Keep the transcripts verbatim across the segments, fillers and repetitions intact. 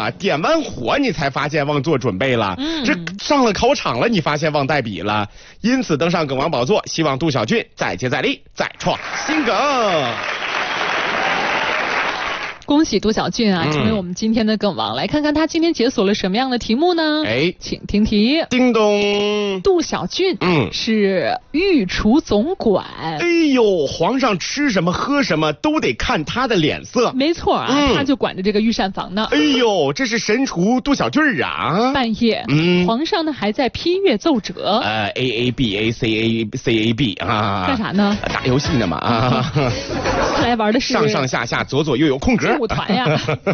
啊，点完火你才发现忘做准备了， 嗯， 这上了考场了你发现忘带笔了，因此登上梗王宝座，希望杜小俊再接再厉，再创新梗。 恭喜杜小俊啊，成为我们今天的梗王。嗯、来看看他今天解锁了什么样的题目呢？ 哎， 请听题。 叮咚。 杜小俊， 嗯， 是御厨总管。 哎呦，皇上吃什么喝什么都得看他的脸色。 没错啊，嗯、他就管着这个御膳房呢。 哎呦，这是神厨杜小俊啊！ 半夜，嗯，皇上呢还在批阅奏折。 呃 ，A A B A C A C A B 啊， 干啥呢？ 打游戏呢嘛啊！ 看来玩的是上上下下左左右右空格。 舞团呀！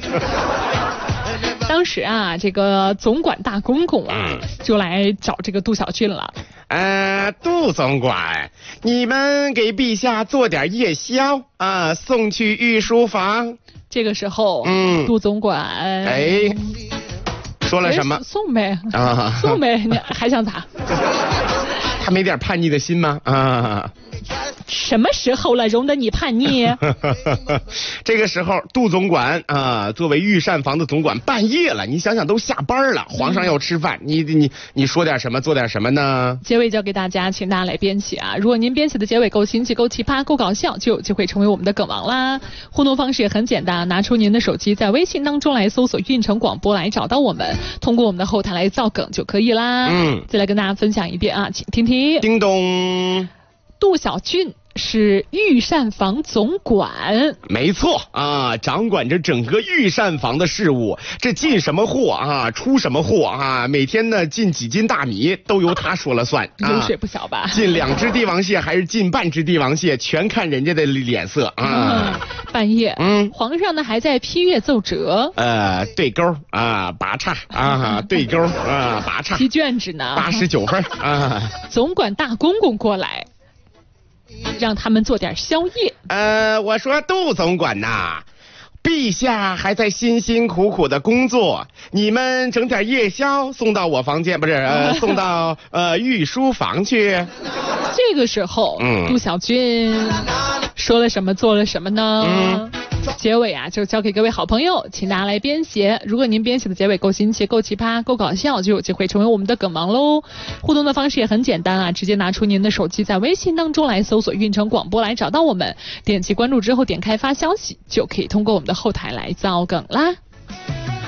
当时啊，这个总管大公公啊，嗯、就来找这个杜小俊了。 呃，杜总管，你们给陛下做点夜宵啊，送去御书房。 这个时候， 嗯， 杜总管， 哎，说了什么？ 送呗啊，送呗，你还想咋？ 他没点叛逆的心吗？啊。 什么时候了，容得你叛逆？ 这个时候，杜总管啊，作为御膳房的总管，半夜了，你想想都下班了，皇上要吃饭，你你你说点什么，做点什么呢？ 结尾交给大家，请大家来编写啊！如果您编写的结尾够新奇、够奇葩、够搞笑，就有机会成为我们的梗王啦。互动方式也很简单，拿出您的手机，在微信当中来搜索“运城广播”来找到我们，通过我们的后台来造梗就可以啦。嗯，再来跟大家分享一遍啊，请听题。 叮咚。 杜小俊是御膳房总管， 没错啊，掌管着整个御膳房的事务，这进什么货啊，出什么货啊，每天呢进几斤大米都由他说了算， 油水不小吧？ 进两只帝王蟹还是进半只帝王蟹，全看人家的脸色啊。 嗯、半夜， 嗯， 皇上呢还在批阅奏折， 呃，对勾啊，拔叉啊，对勾啊，拔叉， 批卷子呢， 八十九分啊。 总管大公公过来。让他们做点宵夜。 呃，我说杜总管呐，陛下还在辛辛苦苦的工作，你们整点夜宵送到我房间，不是呃，送到呃御书房去。 这个时候，嗯，杜小俊说了什么，做了什么呢？嗯。结尾啊，就交给各位好朋友，请大家来编写。如果您编写的结尾够新奇、够奇葩、够搞笑，就有机会成为我们的梗王喽。互动的方式也很简单啊，直接拿出您的手机，在微信当中来搜索“运城广播”来找到我们，点击关注之后点开发消息，就可以通过我们的后台来造梗啦。